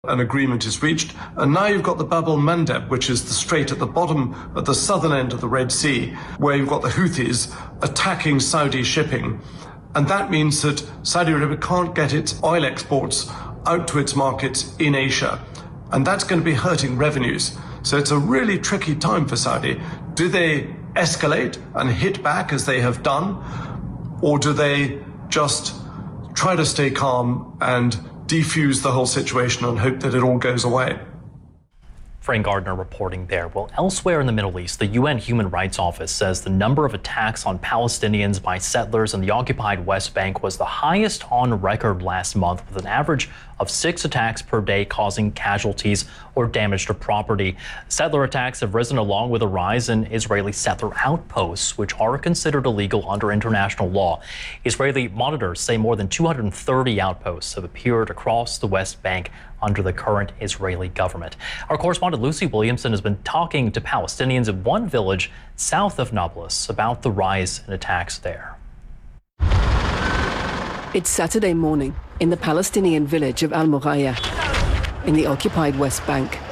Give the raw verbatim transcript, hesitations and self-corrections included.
An agreement is reached, and now you've got the Bab el-Mandeb, which is the strait at the bottom, at the southern end of the Red Sea, where you've got the Houthis attacking Saudi shipping. And that means that Saudi Arabia can't get its oil exports out to its markets in Asia. And that's going to be hurting revenues. So it's a really tricky time for Saudi. Do they escalate and hit back as they have done? Or do they just try to stay calm and defuse the whole situation and hope that it all goes away? Frank Gardner reporting there. Well, elsewhere in the Middle East, the U N Human Rights Office says the number of attacks on Palestinians by settlers in the occupied West Bank was the highest on record last month, with an average of six attacks per day causing casualties or damage to property. Settler attacks have risen along with a rise in Israeli settler outposts, which are considered illegal under international law. Israeli monitors say more than two hundred thirty outposts have appeared across the West Bank under the current Israeli government. Our correspondent Lucy Williamson has been talking to Palestinians in one village south of Nablus about the rise in attacks there. It's Saturday morning in the Palestinian village of Al Muraya in the occupied West Bank.